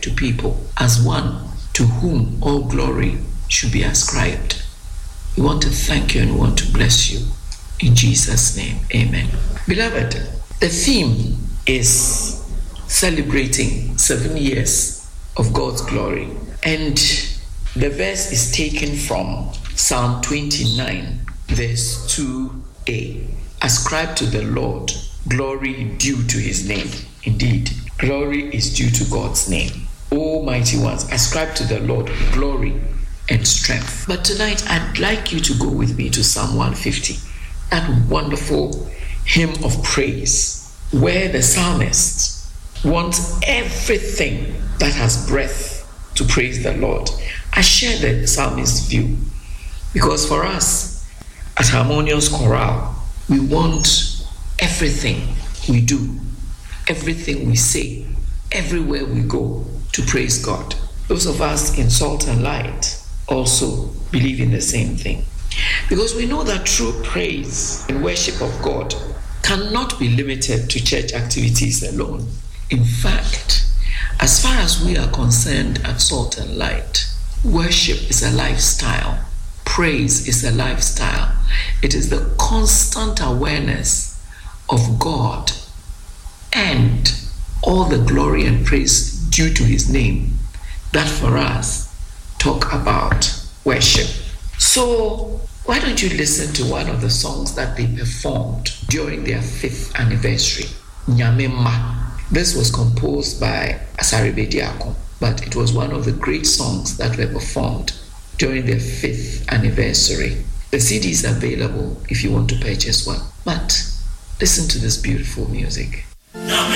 to people as one to whom all glory should be ascribed. We want to thank you and we want to bless you. In Jesus' name, amen. Beloved, the theme is celebrating 7 years of God's glory. And the verse is taken from Psalm 29, verse 2a. Ascribe to the Lord glory due to his name. Indeed, glory is due to God's name. O mighty ones, ascribe to the Lord glory and strength. But tonight, I'd like you to go with me to Psalm 150, that wonderful hymn of praise, where the psalmist wants everything that has breath to praise the Lord. I share the psalmist's view because for us, at Harmonious Chorale, we want everything we do, everything we say, everywhere we go to praise God. Those of us in Salt and Light also believe in the same thing. Because we know that true praise and worship of God cannot be limited to church activities alone. In fact, as far as we are concerned at Salt and Light, worship is a lifestyle. Praise is a lifestyle. It is the constant awareness of God and all the glory and praise due to his name that for us talk about worship. So why don't you listen to one of the songs that they performed during their 5th anniversary, Nyamema. This was composed by Asare Bediako, but it was one of the great songs that were performed during their 5th anniversary. The CD is available if you want to purchase one, but listen to this beautiful music.